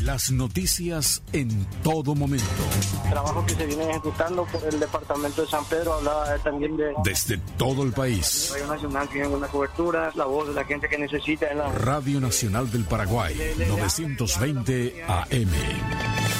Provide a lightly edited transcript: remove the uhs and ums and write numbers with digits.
Las noticias en todo momento. Trabajo que se viene ejecutando por el departamento de San Pedro, hablaba también de... Desde todo el país. Radio Nacional tiene una cobertura, la voz de la gente que necesita en la... Radio Nacional del Paraguay, 920 AM.